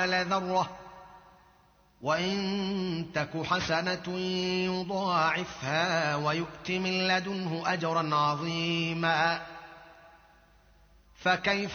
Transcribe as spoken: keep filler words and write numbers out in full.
ذرة وإن تك حسنة يضاعفها ويؤت من لدنه أجرا عظيما. فكيف